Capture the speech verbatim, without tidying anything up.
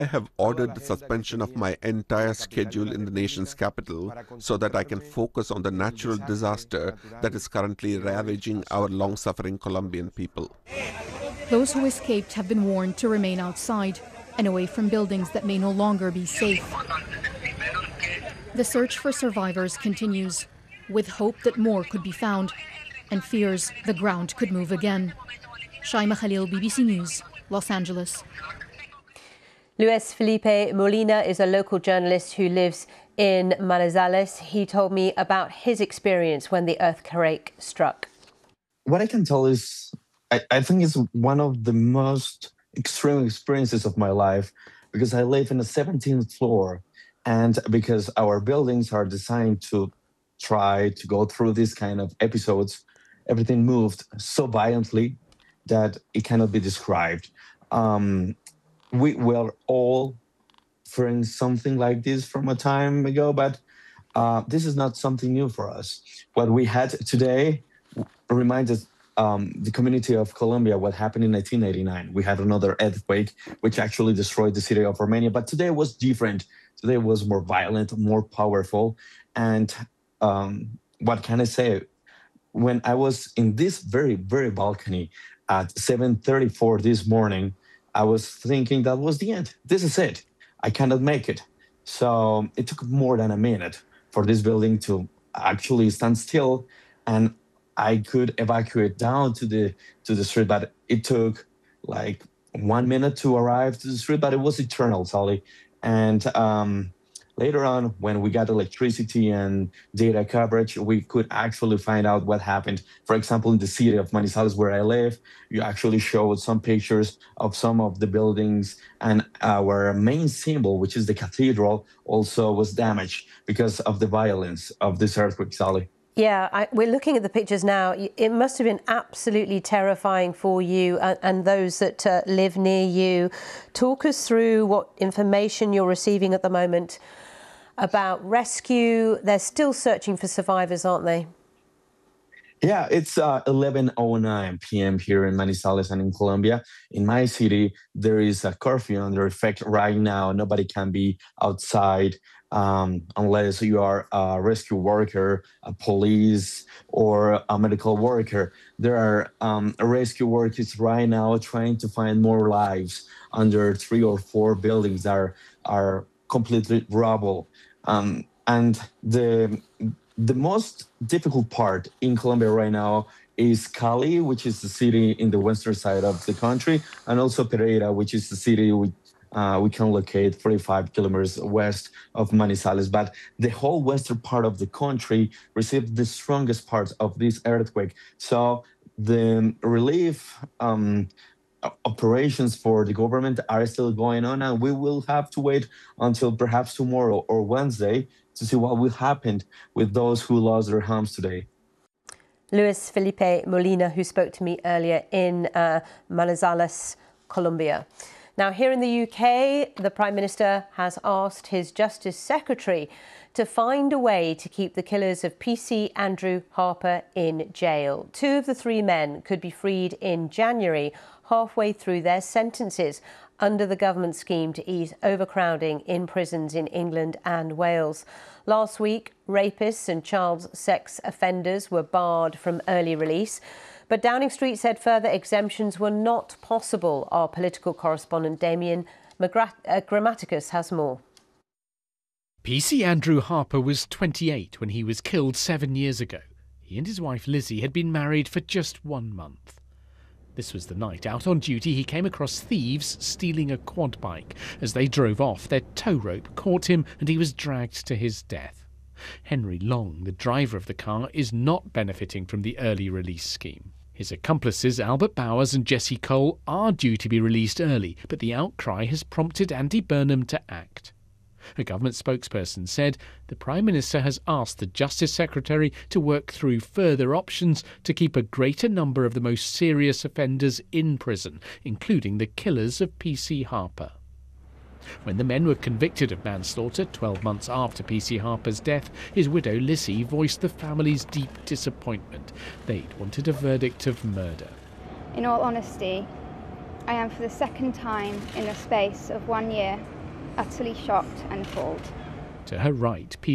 I have ordered the suspension of my entire schedule in the nation's capital so that I can focus on the natural disaster that is currently ravaging our long-suffering Colombian people. Those who escaped have been warned to remain outside and away from buildings that may no longer be safe. The search for survivors continues, with hope that more could be found and fears the ground could move again. Shaima Khalil, B B C News, Los Angeles. Luis Felipe Molina is a local journalist who lives in Manizales. He told me about his experience when the earthquake struck. What I can tell is, I, I think it's one of the most extreme experiences of my life, because I live in the seventeenth floor, and because our buildings are designed to try to go through these kind of episodes, everything moved so violently that it cannot be described. Um, we were all fearing something like this from a time ago, but uh, this is not something new for us. What we had today reminds us, um, the community of Colombia, what happened in nineteen eighty-nine. We had another earthquake, which actually destroyed the city of Armenia, but today was different. Today was more violent, more powerful. And um, what can I say? When I was in this very, very balcony at seven thirty-four this morning, I was thinking that was the end. This is it. I cannot make it. So it took more than a minute for this building to actually stand still, and I could evacuate down to the to the street. But it took like one minute to arrive to the street, but it was eternal, Sally. And um, later on, when we got electricity and data coverage, we could actually find out what happened. For example, in the city of Manizales, where I live, you actually showed some pictures of some of the buildings, and our main symbol, which is the cathedral, also was damaged because of the violence of this earthquake, Sally. Yeah, I, we're looking at the pictures now. It must have been absolutely terrifying for you and, and those that uh, live near you. Talk us through what information you're receiving at the moment about rescue. They're still searching for survivors, aren't they? Yeah, it's uh, eleven oh nine p m here in Manizales and in Colombia. In my city, there is a curfew under effect right now. Nobody can be outside um, unless you are a rescue worker, a police, or a medical worker. There are um, rescue workers right now trying to find more lives under three or four buildings that are, are completely rubble. Um, and the the most difficult part in Colombia right now is Cali, which is the city in the western side of the country, and also Pereira, which is the city we, uh, we can locate forty-five kilometers west of Manizales. But the whole western part of the country received the strongest part of this earthquake. So the relief um, operations for the government are still going on, and we will have to wait until perhaps tomorrow or Wednesday to see what will happen with those who lost their homes today. Luis Felipe Molina, who spoke to me earlier in uh, Manizales, Colombia. Now, here in the U K, the Prime Minister has asked his Justice Secretary to find a way to keep the killers of P C Andrew Harper in jail. Two of the three men could be freed in January, halfway through their sentences, under the government scheme to ease overcrowding in prisons in England and Wales. Last week, rapists and child sex offenders were barred from early release. But Downing Street said further exemptions were not possible. Our political correspondent Damien Grammaticus has more. P C Andrew Harper was twenty-eight when he was killed seven years ago. He and his wife Lizzie had been married for just one month. This was the night out on duty he came across thieves stealing a quad bike. As they drove off, their tow rope caught him and he was dragged to his death. Henry Long, the driver of the car, is not benefiting from the early release scheme. His accomplices, Albert Bowers and Jesse Cole, are due to be released early, but the outcry has prompted Andy Burnham to act. A government spokesperson said the Prime Minister has asked the Justice Secretary to work through further options to keep a greater number of the most serious offenders in prison, including the killers of P C Harper. When the men were convicted of manslaughter twelve months after P C Harper's death, his widow Lizzie voiced the family's deep disappointment. They'd wanted a verdict of murder. In all honesty, I am for the second time in the space of one year utterly shocked and appalled. To her right,